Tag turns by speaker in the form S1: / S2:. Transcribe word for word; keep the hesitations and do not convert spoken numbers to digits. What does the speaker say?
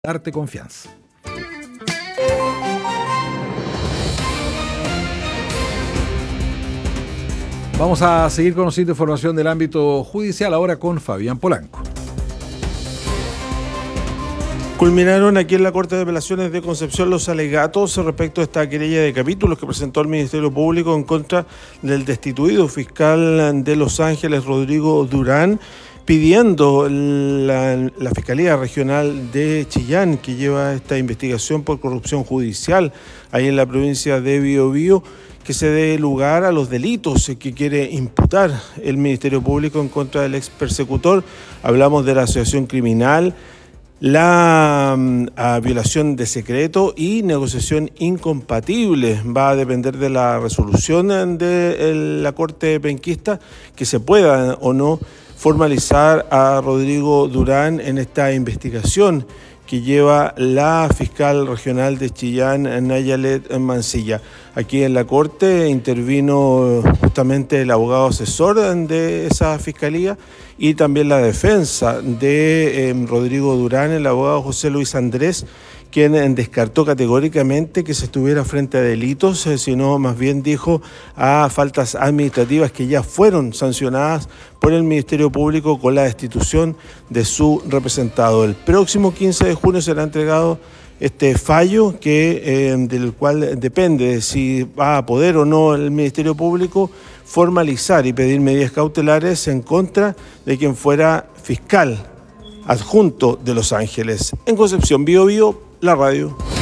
S1: darte confianza. Vamos a seguir conociendo información del ámbito judicial ahora con Fabián Polanco.
S2: Culminaron aquí en la Corte de Apelaciones de Concepción los alegatos respecto a esta querella de capítulos que presentó el Ministerio Público en contra del destituido fiscal de Los Ángeles, Rodrigo Durán, pidiendo la, la Fiscalía Regional de Chillán, que lleva esta investigación por corrupción judicial ahí en la provincia de Biobío, que se dé lugar a los delitos que quiere imputar el Ministerio Público en contra del ex persecutor. Hablamos de la asociación criminal, la uh, violación de secreto y negociación incompatible. Va a depender de la resolución de la Corte Penquista que se pueda o no formalizar a Rodrigo Durán en esta investigación que lleva la fiscal regional de Chillán, Nayalet Mancilla. Aquí en la Corte intervino justamente el abogado asesor de esa fiscalía y también la defensa de eh, Rodrigo Durán, el abogado José Luis Andrés, quien descartó categóricamente que se estuviera frente a delitos, sino más bien dijo a faltas administrativas que ya fueron sancionadas por el Ministerio Público con la destitución de su representado. El próximo quince de junio será entregado este fallo que, eh, del cual depende si va a poder o no el Ministerio Público formalizar y pedir medidas cautelares en contra de quien fuera fiscal adjunto de Los Ángeles. En Concepción, Biobío, la radio.